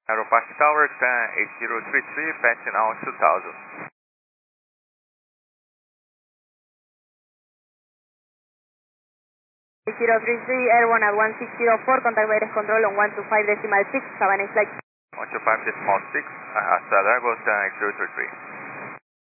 Aeropark Tower, 8033, passing now 2000. Airborne at 1604, contact virus control on 125.6, have a nice flight. 125.6, hasta luego, 8033.